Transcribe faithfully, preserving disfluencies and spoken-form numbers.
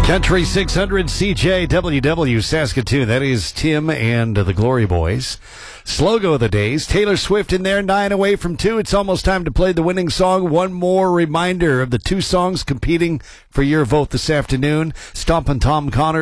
Country six hundred C J W W Saskatoon. That is Tim and the Glory Boys. Slogo of the days. Taylor Swift in there, nine away from two. It's almost time to play the winning song. One more reminder of the two songs competing for your vote this afternoon. Stompin' Tom Connor.